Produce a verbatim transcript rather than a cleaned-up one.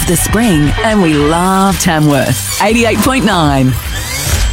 love the spring and we love Tamworth. eighty-eight point nine.